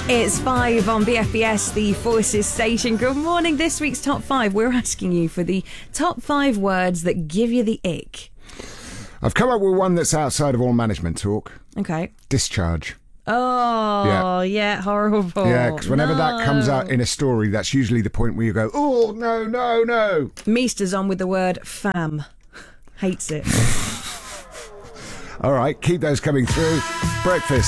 It's 5 on BFBS, the Forces station. Good morning. This week's top 5, we're asking you for the top 5 words that give you the ick. I've come up with one that's outside of all management talk. Okay. Discharge. Oh, yeah, horrible. Yeah, because whenever that comes out in a story, that's usually the point where you go, oh, no. Meester's on with the word fam. Hates it. All right, keep those coming through. Breakfast.